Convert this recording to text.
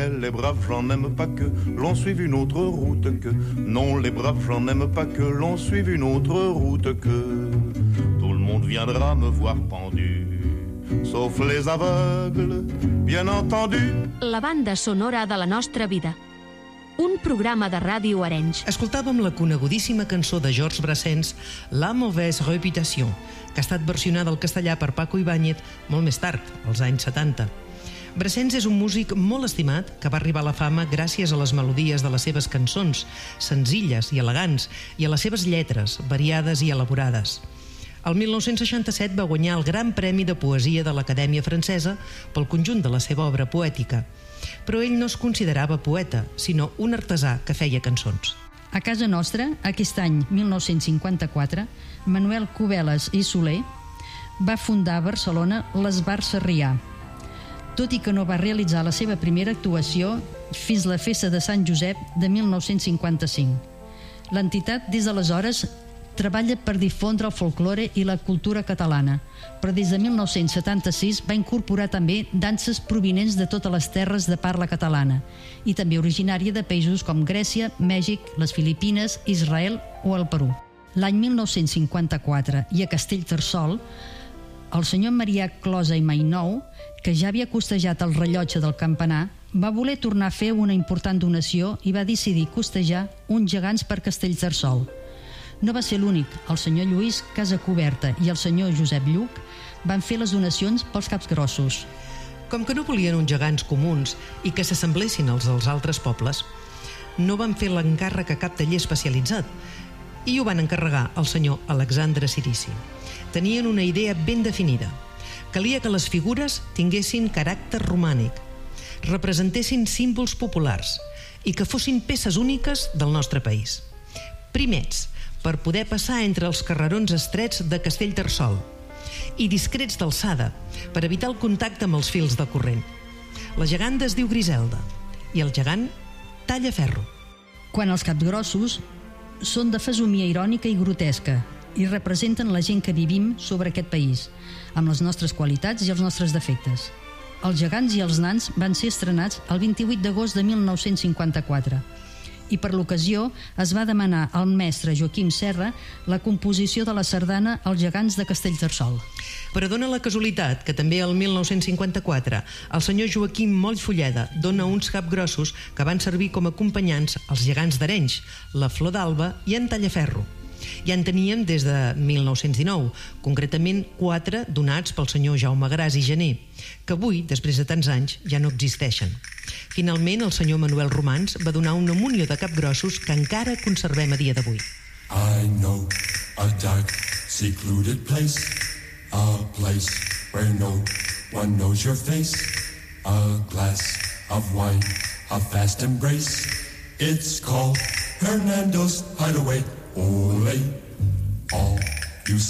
Les braves gens n'aiment pas que l'on suive une autre route que. Non, les braves gens n'aiment pas que l'on suive une autre route que. Tout le monde viendra me voir pendu, sauf les aveugles, bien entendu. La banda sonora de la nostra vida. Un programa de Ràdio Arenys. Escoltàvem la conegudíssima cançó de Georges Brassens, La mauvaise réputation, que ha estat versionada al castellà per Paco Ibáñez molt més tard, als anys 70. Brassens és un músic molt estimat que va arribar a la fama gràcies a les melodies de les seves cançons, senzilles i elegants, i a les seves lletres, variades i elaborades. El 1967 va guanyar el Gran Premi de Poesia de l'Acadèmia Francesa pel conjunt de la seva obra poètica. Però ell no es considerava poeta, sinó un artesà que feia cançons. A casa nostra, aquest any 1954, Manuel Cubeles i Soler va fundar a Barcelona l'Esbar Sarrià, tot i que no va realitzar la seva primera actuació fins la festa de Sant Josep de 1955. L'entitat des d'aleshores treballa per difondre el folklore i la cultura catalana, però des de 1976 va incorporar també danses provinents de totes les terres de parla catalana i també originària de països com Grècia, Mèxic, les Filipines, Israel o el Perú. L'any 1954 i a Castellterçol, el senyor Marià Closa i Mainou, que ja havia costejat el rellotge del campanar, va voler tornar a fer una important donació i va decidir costejar uns gegants per Castellterçol. No va ser l'únic. El senyor Lluís Casacoberta i el senyor Josep Lluc van fer les donacions pels capgrossos. Com que no volien uns gegants comuns i que s'assemblessin als dels altres pobles, no van fer l'encàrrec a cap taller especialitzat i ho van encarregar al senyor Alexandre Cirici. Tenien una idea ben definida. Calia que les figures tinguessin caràcter romànic, representessin símbols populars i que fossin peces úniques del nostre país. Primers, per poder passar entre els carrerons estrets de Castellterçol i discrets d'alçada per evitar el contacte amb els fils de corrent. La geganta es diu Griselda i el gegant Tallaferro. Quan els capgrossos són de fesomia irònica i grotesca i representen la gent que vivim sobre aquest país, amb les nostres qualitats i els nostres defectes. Els gegants i els nans van ser estrenats el 28 d'agost de 1954 i per l'ocasió es va demanar al mestre Joaquim Serra la composició de la sardana Els gegants de Castellterçol. Però dona la casualitat que també el 1954 el senyor Joaquim Moll Fulleda dona uns capgrossos que van servir com a acompanyants als gegants d'Arenys, la Flor d'Alba i en Tallaferro. Ja en teníem des de 1919, concretament 4 donats pel senyor Jaume Gras i Gené, que avui, després de tants anys, ja no existeixen. Finalment, el senyor Manuel Romans va donar una munió de capgrossos que encara conservem a dia d'avui. I know a dark, secluded place, a place where no one knows your face, a glass of wine, a fast embrace. It's called Hernando's Hideaway. Ole, all